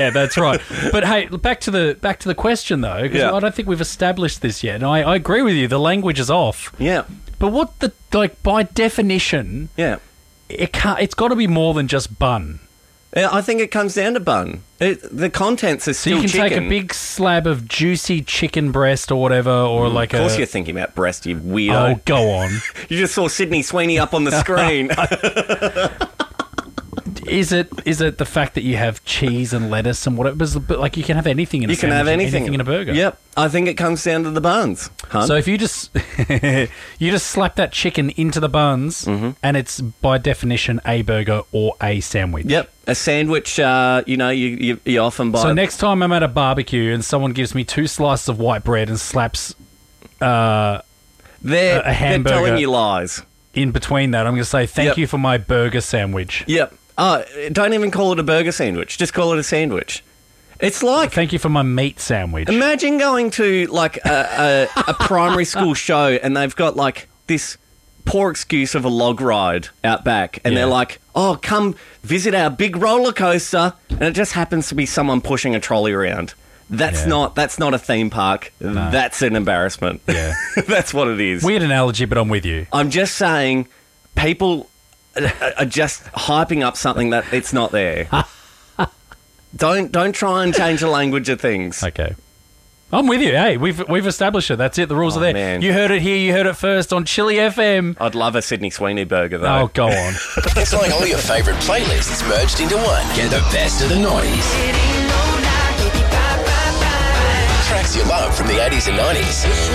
Yeah, that's right. But hey, back to the question though, because Yeah. I don't think we've established this yet. And I agree with you. The language is off. Yeah. But what by definition, Yeah. it's got to be more than just bun. Yeah, I think it comes down to bun. The contents are So still you can chicken. take a big slab of juicy chicken breast or whatever, or like Of course you're thinking about breast, you Oh, weirdo. go on. You just saw Sydney Sweeney up on the screen. Is it the fact that you have cheese and lettuce and whatever? But like you can have anything in a You can sandwich, have anything. in a burger. Yep. I think it comes down to the buns. Hun. So if you just you just slap that chicken into the buns, and it's by definition a burger or a sandwich. Yep. A sandwich, you often buy... So next time I'm at a barbecue and someone gives me 2 slices of white bread and slaps They're hamburger. telling you lies. in between that, I'm going to say thank Yep. you for my burger sandwich. Yep. Don't even call it a burger sandwich. Just call it a sandwich. It's like... Thank you for my meat sandwich. Imagine going to, like, a primary school show and they've got, like, this poor excuse of a log ride out back and Yeah. they're like, oh, come visit our big roller coaster, and it just happens to be someone pushing a trolley around. That's Yeah. not a theme park. That's an embarrassment. Yeah. That's what it is. Weird analogy, but I'm with you. I'm just saying people are just hyping up something that it's not there. Don't try and change the language of things. Okay. I'm with you. Hey, we've established it. That's it. The rules are there. man. You heard it here. You heard it first on Chili FM. I'd love a Sydney Sweeney burger, though. Oh, go on. It's like all your favourite playlists merged into one. Get the best of the noise. Tracks you love from the 80s and 90s.